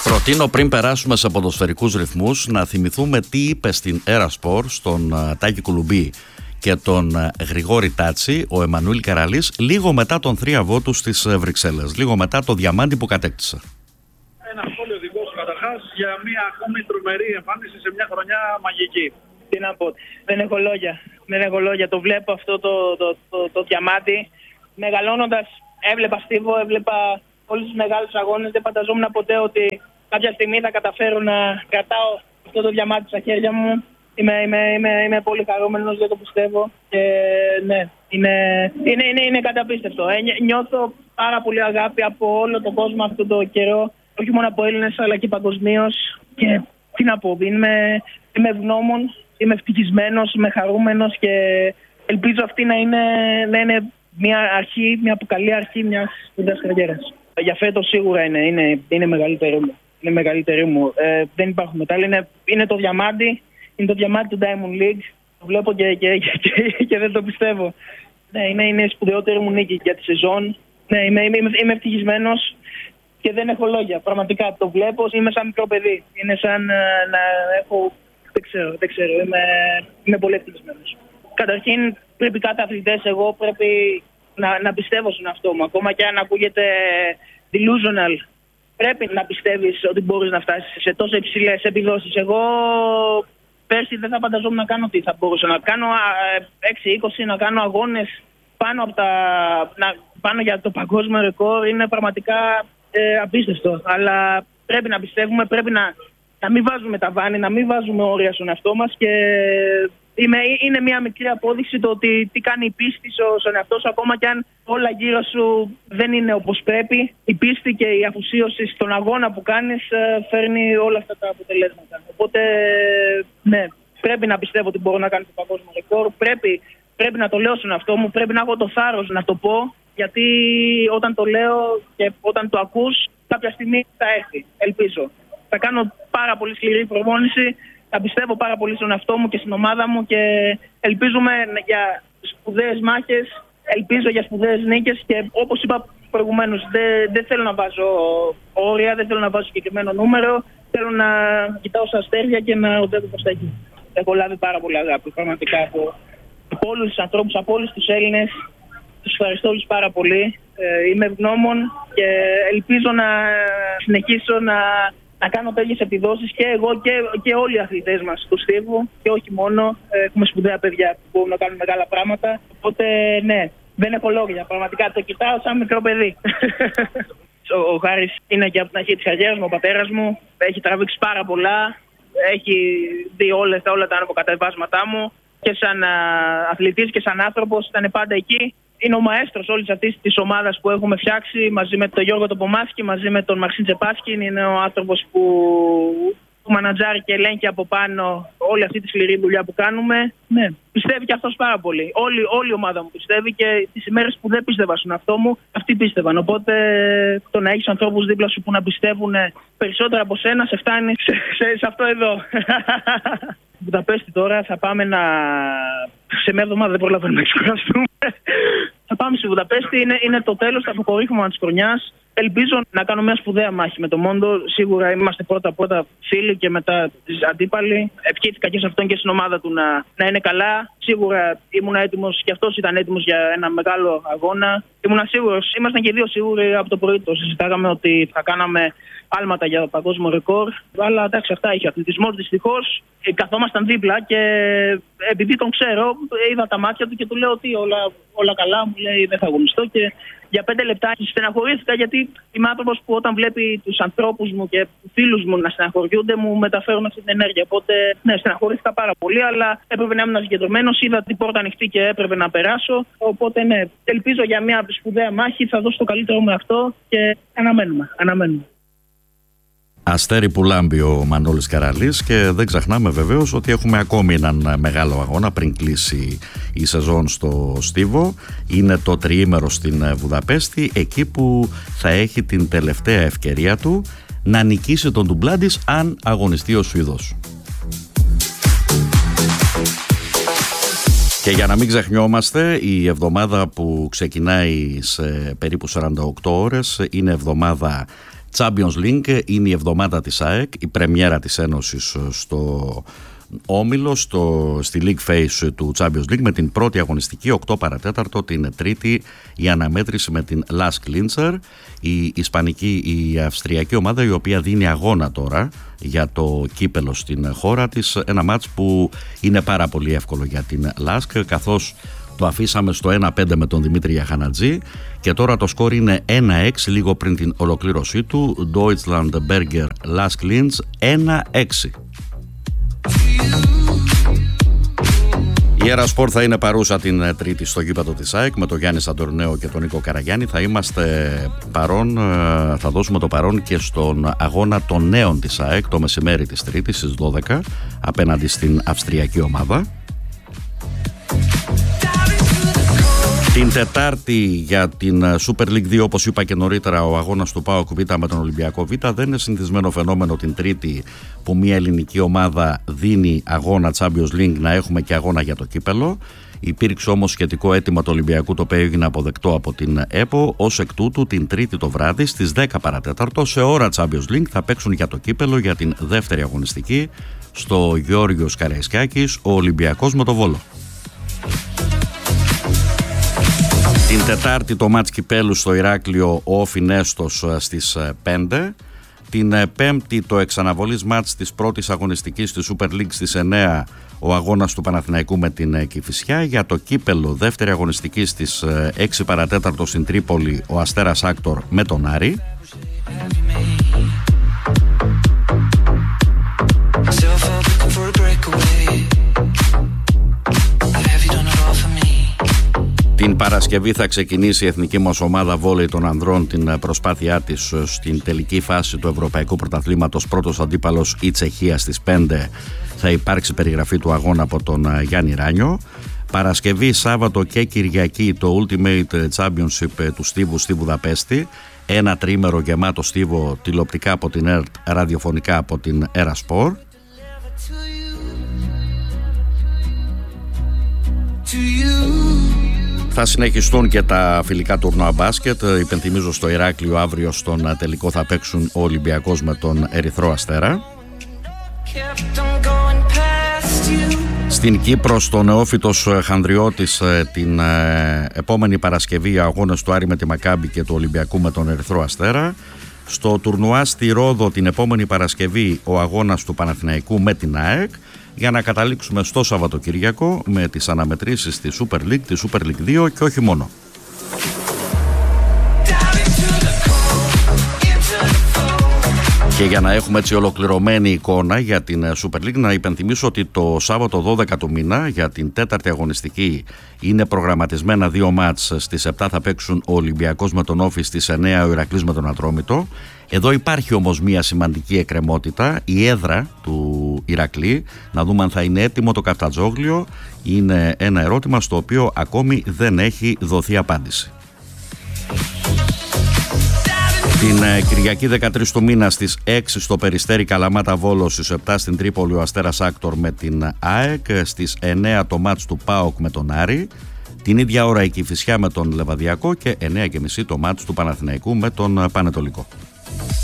Προτείνω πριν περάσουμε σε ποδοσφαιρικούς ρυθμούς να θυμηθούμε τι είπε στην Ερασπορ στον Τάκη Κουλουμπή και τον Γρηγόρη Τάτσι ο Εμμανουήλ Καραλής λίγο μετά τον θρίαβό του στις Βρυξέλλες, λίγο μετά το διαμάντι που κατέκτησε. Ένα σχόλιο δικό σου καταρχάς για μια ακόμη τρομερή εμφάνιση σε μια χρονιά μαγική. Τι να πω, δεν έχω λόγια. Το βλέπω αυτό το διαμάντι. Μεγαλώνοντας έβλεπα Στίβο, έβλεπα όλους τους μεγάλους αγώνες. Δεν φανταζόμουν ποτέ ότι κάποια στιγμή θα καταφέρω να κρατάω αυτό το διαμάντι στα χέρια μου. Είμαι πολύ χαρούμενος, δεν το πιστεύω. Και ναι, είναι καταπίστευτο. Νιώθω πάρα πολύ αγάπη από όλο τον κόσμο αυτό το καιρό. Όχι μόνο από Έλληνες αλλά και παγκοσμίως. Και τι να πω, είμαι ευγνώμων, είμαι ευτυχισμένος, είμαι χαρούμενος και ελπίζω αυτή να είναι μια αρχή, μια καλή αρχή μιας σπουδαίας καριέρας. Για φέτος σίγουρα είναι μεγαλύτερη μου. Δεν υπάρχουν μετάλλια. Είναι το διαμάντι. Είναι το διαμάντι του Diamond League. Το βλέπω και δεν το πιστεύω. Ναι, είναι η σπουδαιότερη μου νίκη για τη σεζόν. Ναι, είμαι ευτυχισμένος και δεν έχω λόγια. Πραγματικά το βλέπω. Είμαι σαν μικρό παιδί. Είναι σαν να έχω. Δεν ξέρω. Είμαι πολύ ευτυχισμένος. Καταρχήν, πρέπει κάθε αθλητές, εγώ πρέπει να πιστεύω στον εαυτό μου. Ακόμα και αν ακούγεται delusional, πρέπει να πιστεύεις ότι μπορείς να φτάσεις σε τόσο υψηλές επιδόσεις. Εγώ πέρσι δεν θα φανταζόμουν να κάνω τι θα μπορούσα να κάνω. 6-20, να κάνω αγώνες πάνω για το παγκόσμιο ρεκόρ. Είναι πραγματικά απίστευτο. Αλλά πρέπει να πιστεύουμε, πρέπει να μην βάζουμε ταβάνι, να μην βάζουμε όρια στον εαυτό μας και είναι μια μικρή απόδειξη το ότι τι κάνει η πίστη στον εαυτό σου, ακόμα και αν όλα γύρω σου δεν είναι όπως πρέπει. Η πίστη και η αφοσίωση στον αγώνα που κάνεις φέρνει όλα αυτά τα αποτελέσματα. Οπότε, ναι, πρέπει να πιστεύω ότι μπορώ να κάνω το παγκόσμιο ρεκόρ. Πρέπει να το λέω στον εαυτό μου, πρέπει να έχω το θάρρος να το πω, γιατί όταν το λέω και όταν το ακούς, κάποια στιγμή θα έρθει. Ελπίζω. Θα κάνω πάρα πολύ σκληρή προπόνηση. Θα πιστεύω πάρα πολύ στον εαυτό μου και στην ομάδα μου και ελπίζουμε για σπουδαίες μάχες, ελπίζω για σπουδαίες νίκες και όπως είπα προηγουμένως, δεν θέλω να βάζω όρια, δεν θέλω να βάζω συγκεκριμένο νούμερο, θέλω να κοιτάω στα αστέρια και να οδεύω προς τα εκεί. Έχω λάβει πάρα πολύ αγάπη, πραγματικά από όλους τους ανθρώπους, από όλους τους Έλληνες. Τους ευχαριστώ όλους πάρα πολύ. Είμαι ευγνώμων και ελπίζω να συνεχίσω να κάνω τέτοιες επιδόσεις και εγώ και όλοι οι αθλητές μας του Στίβου και όχι μόνο. Έχουμε σπουδαία παιδιά που μπορούν να κάνουν μεγάλα πράγματα. Οπότε ναι, δεν έχω λόγια. Πραγματικά το κοιτάω σαν μικρό παιδί. Ο Χάρης είναι και από την αρχή της καριέρας μου, ο πατέρας μου. Έχει τραβήξει πάρα πολλά. Έχει δει όλα τα αναποκατεβάσματά μου. Και σαν αθλητής και σαν άνθρωπος ήταν πάντα εκεί. Είναι ο μαέστρος όλης αυτής της ομάδας που έχουμε φτιάξει μαζί με τον Γιώργο Τοπομάσκι, μαζί με τον Μαξίν Τσεπάσκιν. Είναι ο άνθρωπος που μανατζάρει και ελέγχει από πάνω όλη αυτή τη σκληρή δουλειά που κάνουμε. Ναι, πιστεύει και αυτός πάρα πολύ. Όλη η ομάδα μου πιστεύει και τις ημέρες που δεν πίστευα στον εαυτό μου, αυτοί πίστευαν. Οπότε το να έχεις ανθρώπους δίπλα σου που να πιστεύουν περισσότερα από σένα, σε φτάνει σε αυτό εδώ. Βουδαπέστη τώρα θα πάμε σε μια εβδομάδα δεν προλαβαίνουμε να ξεκουραστούμε. Θα πάμε στη Βουδαπέστη, είναι το τέλος, το αποκορύφωμα της χρονιάς. Ελπίζω να κάνω μια σπουδαία μάχη με το Μόντο. Σίγουρα είμαστε πρώτα φίλοι και μετά αντίπαλοι. Ευχήθηκα και σε αυτόν και στην ομάδα του να είναι καλά. Σίγουρα ήμουν έτοιμος και αυτός ήταν έτοιμος για ένα μεγάλο αγώνα. Ήμουν σίγουρος, ήμασταν και δύο σίγουροι από το πρωί. Το συζητάγαμε ότι θα κάναμε άλματα για παγκόσμιο ρεκόρ. Αλλά εντάξει, αυτά είχε ο αθλητισμός δυστυχώς. Καθόμασταν δίπλα και επειδή τον ξέρω, είδα τα μάτια του και του λέω ότι όλα καλά. Μου λέει δεν θα αγωνιστώ και για 5 λεπτά στεναχωρήθηκα γιατί είμαι άνθρωπος που όταν βλέπει τους ανθρώπους μου και φίλους μου να στεναχωριούνται μου μεταφέρουν αυτή την ενέργεια. Οπότε ναι, στεναχωρήθηκα πάρα πολύ, αλλά έπρεπε να ήμουν συγκεντρωμένος. Είδα την πόρτα ανοιχτή και έπρεπε να περάσω. Οπότε ναι, ελπίζω για μια σπουδαία μάχη, θα δώσω το καλύτερο με αυτό και αναμένουμε. Αστέρι που λάμπει ο Μανώλης Καραλής και δεν ξεχνάμε βεβαίως ότι έχουμε ακόμη έναν μεγάλο αγώνα πριν κλείσει η σεζόν στο Στίβο. Είναι το τριήμερο στην Βουδαπέστη, εκεί που θα έχει την τελευταία ευκαιρία του να νικήσει τον Ντουμπλάντης αν αγωνιστεί ο Σουηδός. Και για να μην ξεχνιόμαστε, η εβδομάδα που ξεκινάει σε περίπου 48 ώρες είναι εβδομάδα Champions League είναι η εβδομάδα της ΑΕΚ, η πρεμιέρα της Ένωσης στο όμιλο, στη League Phase του Champions League, με την πρώτη αγωνιστική 8 παρατέταρτο την Τρίτη, η αναμέτρηση με την Lask Linzer, η η αυστριακή ομάδα, η οποία δίνει αγώνα τώρα για το κύπελο στην χώρα της, ένα μάτς που είναι πάρα πολύ εύκολο για την Lask, καθώς το αφήσαμε στο 1-5 με τον Δημήτρη Γιαχανατζή και τώρα το σκορ είναι 1-6 λίγο πριν την ολοκλήρωσή του. Deutschland Berger Lask Linz 1-6. Η Erasport θα είναι παρούσα την Τρίτη στο γήπεδο της ΑΕΚ με τον Γιάννη Σαντορνέο και τον Νίκο Καραγιάννη. Θα είμαστε παρόν, θα δώσουμε το παρόν και στον αγώνα των νέων της ΑΕΚ το μεσημέρι της Τρίτης στις 12 απέναντι στην αυστριακή ομάδα. Την Τετάρτη για την Super League 2, όπως είπα και νωρίτερα, ο αγώνας του ΠΑΟΚ Β με τον Ολυμπιακό Β. Δεν είναι συνηθισμένο φαινόμενο την Τρίτη που μια ελληνική ομάδα δίνει αγώνα Champions League να έχουμε και αγώνα για το κύπελο. Υπήρξε όμως σχετικό αίτημα του Ολυμπιακού, το οποίο έγινε αποδεκτό από την ΕΠΟ. Ως εκ τούτου, την Τρίτη το βράδυ στις 10 παρατέταρτο σε ώρα Champions League θα παίξουν για το κύπελο για την δεύτερη αγωνιστική στο Γεώργιος Καραϊσκάκης ο Ολυμπιακός με το Βόλο. Την Τετάρτη το μάτς κυπέλου στο Ηράκλειο ο Όφι Νέστος στις 5. Την Πέμπτη το εξαναβολής μάτς της πρώτης αγωνιστικής της Super League στις 9, ο αγώνας του Παναθηναϊκού με την Κηφισιά. Για το κύπελο δεύτερη αγωνιστική στις 6 παρατέταρτο στην Τρίπολη ο Αστέρας Άκτορ με τον Άρη. Την Παρασκευή θα ξεκινήσει η εθνική μας ομάδα βόλεϊ των ανδρών την προσπάθειά της στην τελική φάση του Ευρωπαϊκού Πρωταθλήματος. Πρώτος αντίπαλος η Τσεχία στις 5. Θα υπάρξει περιγραφή του αγώνα από τον Γιάννη Ράνιο. Παρασκευή, Σάββατο και Κυριακή το Ultimate Championship του Στίβου στη Βουδαπέστη. Ένα τριήμερο γεμάτο Στίβο, τηλεοπτικά από την ΕΡΤ, ραδιοφωνικά από την Erasport. Θα συνεχιστούν και τα φιλικά τουρνουά μπάσκετ. Υπενθυμίζω στο Ηράκλειο αύριο στον τελικό θα παίξουν ο Ολυμπιακός με τον Ερυθρό Αστέρα. Στην Κύπρο, στο Νεόφυτος Χανδριώτης, την επόμενη Παρασκευή αγώνες του Άρη με τη Μακάμπη και του Ολυμπιακού με τον Ερυθρό Αστέρα. Στο τουρνουά στη Ρόδο την επόμενη Παρασκευή ο αγώνας του Παναθηναϊκού με την ΑΕΚ, για να καταλήξουμε στο Σαββατοκύριακο με τις αναμετρήσεις της Super League, τη Super League 2 και όχι μόνο. Και για να έχουμε έτσι ολοκληρωμένη εικόνα για την Super League, να υπενθυμίσω ότι το Σάββατο 12 του μήνα για την τέταρτη αγωνιστική είναι προγραμματισμένα 2 μάτς. Στις 7 θα παίξουν ο Ολυμπιακός με τον Όφη, στις 9 ο Ηρακλής με τον Ατρόμητο. Εδώ υπάρχει όμως μια σημαντική εκκρεμότητα, η έδρα του Ηρακλή. Να δούμε αν θα είναι έτοιμο το Καφτατζόγλιο. Είναι ένα ερώτημα στο οποίο ακόμη δεν έχει δοθεί απάντηση. Την Κυριακή 13 του μήνα στις 6 στο Περιστέρι Καλαμάτα Βόλος, στις 7 στην Τρίπολη ο Αστέρας Άκτορ με την ΑΕΚ, στις 9 το μάτς του ΠΑΟΚ με τον Άρη, την ίδια ώρα η Κηφισιά με τον Λεβαδιακό και 9.30 το μάτς του Παναθηναϊκού με τον Πανετολικό.